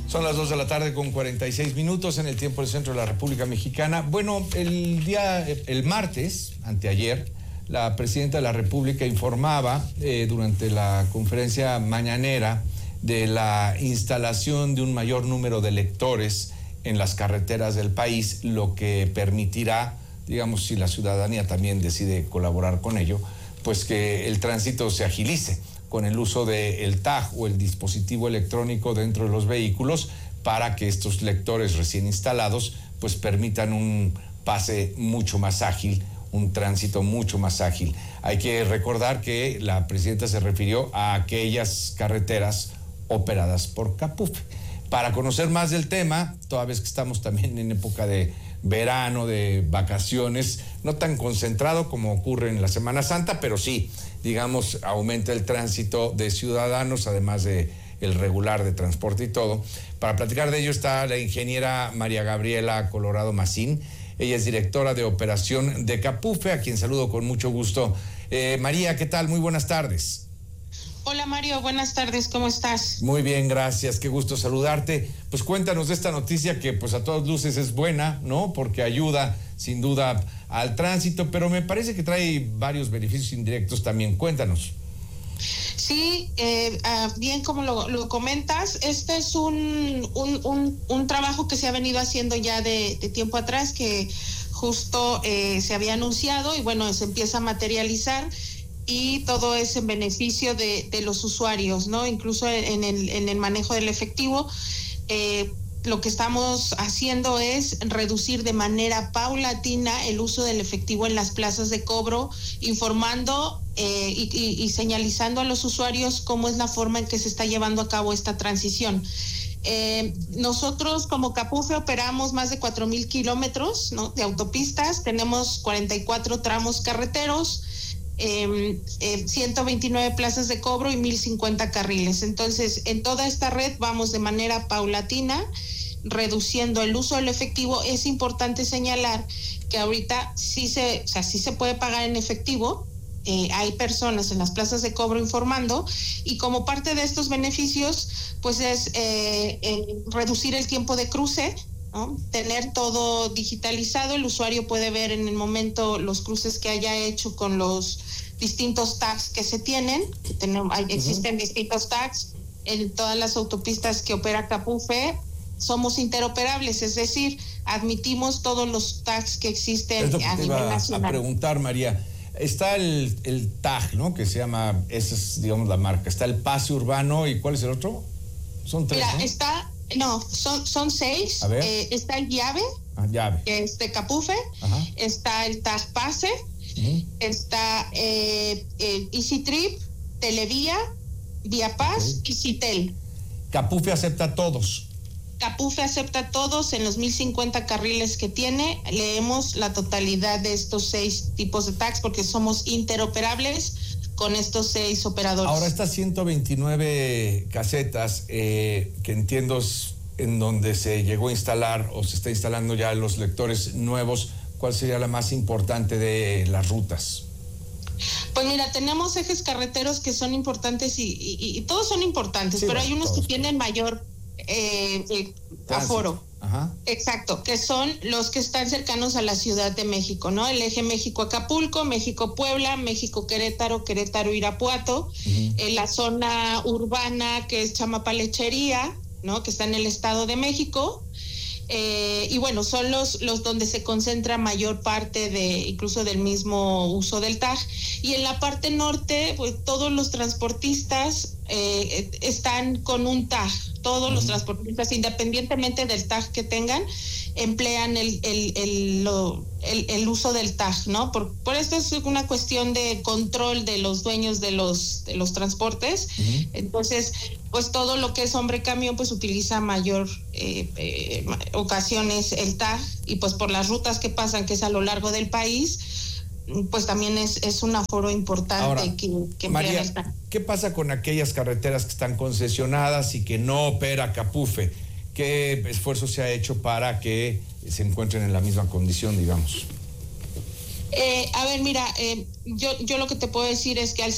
Son las 2 de la tarde con 46 minutos en el tiempo del centro de la República Mexicana. Bueno, el martes, anteayer, la presidenta de la República informaba durante la conferencia mañanera de la instalación de un mayor número de lectores en las carreteras del país, lo que permitirá, digamos, si la ciudadanía también decide colaborar con ello, pues que el tránsito se agilice con el uso del tag o el dispositivo electrónico dentro de los vehículos para que estos lectores recién instalados pues permitan un pase mucho más ágil, un tránsito mucho más ágil. Hay que recordar que la presidenta se refirió a aquellas carreteras operadas por Capufe. Para conocer más del tema, toda vez que estamos también en época de verano, de vacaciones, no tan concentrado como ocurre en la Semana Santa, pero sí, digamos, aumenta el tránsito de ciudadanos, además de el regular de transporte y todo. Para platicar de ello está la ingeniera María Gabriela Colorado Macín. Ella es directora de operación de Capufe, a quien saludo con mucho gusto. María, ¿qué tal? Muy buenas tardes. Hola Mario, buenas tardes, ¿cómo estás? Muy bien, gracias, qué gusto saludarte. Pues cuéntanos de esta noticia que pues a todas luces es buena, ¿no? Porque ayuda sin duda al tránsito, pero me parece que trae varios beneficios indirectos también. Cuéntanos. Sí, bien como lo comentas, este es un trabajo que se ha venido haciendo ya de tiempo atrás, que justo se había anunciado y bueno, se empieza a materializar. Y todo es en beneficio de los usuarios, ¿no? Incluso en el manejo del efectivo, lo que estamos haciendo es reducir de manera paulatina el uso del efectivo en las plazas de cobro, informando y señalizando a los usuarios cómo es la forma en que se está llevando a cabo esta transición. Nosotros como Capufe operamos más de 4,000 kilómetros, ¿no?, de autopistas, tenemos 44 tramos carreteros, 129 plazas de cobro y 1,050 carriles. Entonces, en toda esta red vamos de manera paulatina reduciendo el uso del efectivo. Es importante señalar que ahorita sí se puede pagar en efectivo. Hay personas en las plazas de cobro informando, y como parte de estos beneficios pues es reducir el tiempo de cruce, ¿no? Tener todo digitalizado, el usuario puede ver en el momento los cruces que haya hecho con los distintos tags que se tienen. Existen distintos tags en todas las autopistas que opera Capufe. Somos interoperables, es decir, admitimos todos los tags que existen a nivel nacional. A preguntar, María, está el tag, ¿no?, que se llama, esa es, digamos, la marca. Está el pase urbano, ¿y cuál es el otro? Son 3, ¿no? Son 6. Está el llave, que es de Capufe. Ajá. Está el tag pase. Uh-huh. Está Easy Trip, Televía, Vía Paz, okay, y Citel. Capufe acepta todos. Capufe acepta todos en los 1,050 carriles que tiene. Leemos la totalidad de estos 6 tipos de tags porque somos interoperables con estos 6 operadores. Ahora, estas 129 casetas que entiendo es en donde se llegó a instalar o se está instalando ya los lectores nuevos, ¿cuál sería la más importante de las rutas? Pues mira, tenemos ejes carreteros que son importantes y todos son importantes, sí, pero hay unos que tienen mayor aforo. Ajá. Exacto, que son los que están cercanos a la Ciudad de México, ¿no? El eje México-Acapulco, México-Puebla, México-Querétaro, Querétaro-Irapuato, la zona urbana que es Chamapa-Lechería, ¿no?, que está en el Estado de México. Y bueno, son los donde se concentra mayor parte incluso del mismo uso del tag. Y en la parte norte, pues todos los transportistas están con un tag. Todos los transportistas, independientemente del tag que tengan, emplean el uso del tag, ¿no? Por esto es una cuestión de control de los dueños de los transportes. Uh-huh. Entonces, pues todo lo que es hombre camión pues utiliza mayor ocasiones el tag, y pues por las rutas que pasan, que es a lo largo del país, pues también es un aforo importante. Ahora, que María, ¿qué pasa con aquellas carreteras que están concesionadas y que no opera Capufe? ¿Qué esfuerzo se ha hecho para que se encuentren en la misma condición, digamos? A ver, mira, yo lo que te puedo decir es que al